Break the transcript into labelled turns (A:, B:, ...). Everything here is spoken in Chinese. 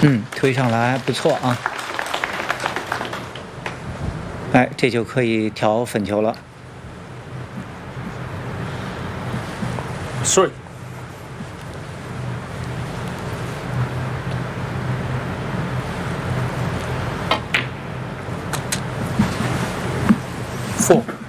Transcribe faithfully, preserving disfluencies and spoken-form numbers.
A: 嗯，推上来不错啊。哎，这就可以调粉球了。
B: Three, four.